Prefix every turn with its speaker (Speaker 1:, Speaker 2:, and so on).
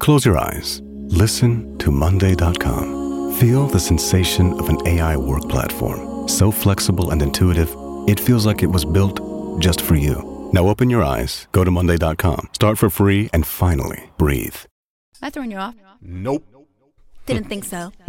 Speaker 1: Close your eyes. Listen to Monday.com. Feel the sensation of an AI work platform. So flexible and intuitive, it feels like it was built just for you. Now open your eyes, go to Monday.com, start for free, and finally breathe.
Speaker 2: Am I throwing you off?
Speaker 3: Nope.
Speaker 2: Didn't think so.